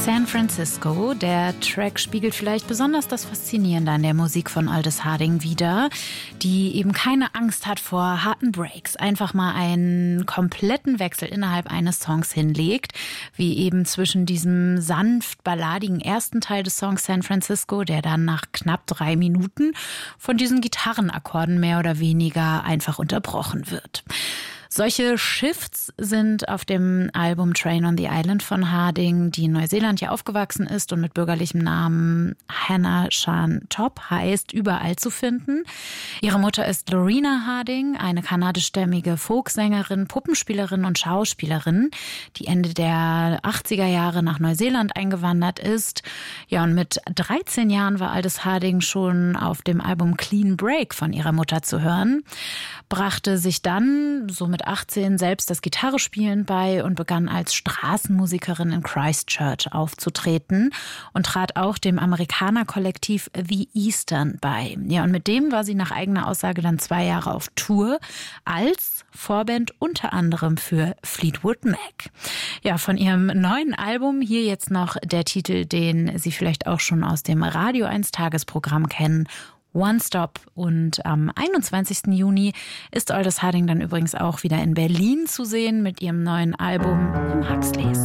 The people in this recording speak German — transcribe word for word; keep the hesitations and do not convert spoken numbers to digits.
San Francisco. Der Track spiegelt vielleicht besonders das Faszinierende an der Musik von Aldous Harding wider, die eben keine Angst hat vor harten Breaks, einfach mal einen kompletten Wechsel innerhalb eines Songs hinlegt, wie eben zwischen diesem sanft balladigen ersten Teil des Songs San Francisco, der dann nach knapp drei Minuten von diesen Gitarrenakkorden mehr oder weniger einfach unterbrochen wird. Solche Shifts sind auf dem Album Train on the Island von Harding, die in Neuseeland ja aufgewachsen ist und mit bürgerlichem Namen Hannah Sian Top heißt, überall zu finden. Ihre Mutter ist Lorena Harding, eine kanadischstämmige Folksängerin, Puppenspielerin und Schauspielerin, die Ende der achtziger Jahre nach Neuseeland eingewandert ist. Ja, und mit dreizehn Jahren war Aldous Harding schon auf dem Album Clean Break von ihrer Mutter zu hören, brachte sich dann so mit achtzehn selbst das Gitarrespielen bei und begann als Straßenmusikerin in Christchurch aufzutreten und trat auch dem Amerikaner-Kollektiv The Eastern bei. Ja, und mit dem war sie nach eigener Aussage dann zwei Jahre auf Tour als Vorband unter anderem für Fleetwood Mac. Ja, von ihrem neuen Album hier jetzt noch der Titel, den Sie vielleicht auch schon aus dem Radio eins Tagesprogramm kennen, One Stop. Und am einundzwanzigsten Juni ist Aldous Harding dann übrigens auch wieder in Berlin zu sehen mit ihrem neuen Album im Huxleys.